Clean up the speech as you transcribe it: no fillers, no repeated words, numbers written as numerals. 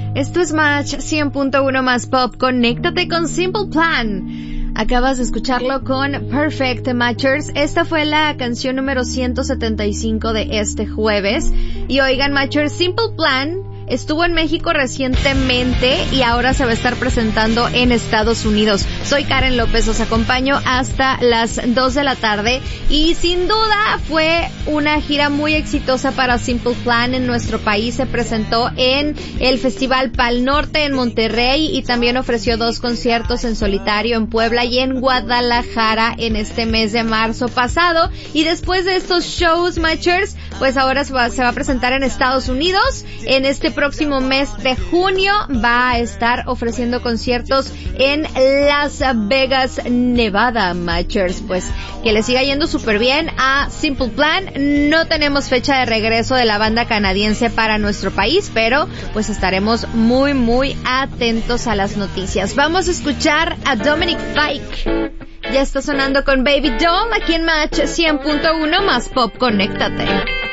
Esto es Match 100.1 más pop. Conéctate con Simple Plan. Acabas de escucharlo con Perfect Matchers. Esta fue la canción número 175 de este jueves. Y oigan, Matchers, Simple Plan estuvo en México recientemente y ahora se va a estar presentando en Estados Unidos. Soy Karen López, os acompaño hasta las 2 de la tarde y sin duda fue una gira muy exitosa para Simple Plan en nuestro país. Se presentó en el Festival Pal Norte en Monterrey y también ofreció 2 conciertos en solitario en Puebla y en Guadalajara en este mes de marzo pasado. Y después de estos shows, Matchers, pues ahora se va a presentar en Estados Unidos. En este próximo mes de junio va a estar ofreciendo conciertos en Las Vegas, Nevada, Matchers. Pues que le siga yendo súper bien a Simple Plan. No tenemos fecha de regreso de la banda canadiense para nuestro país, pero pues estaremos muy, muy atentos a las noticias. Vamos a escuchar a Dominic Fike. Ya está sonando con Baby Doll aquí en Match 100.1 más pop. Conéctate.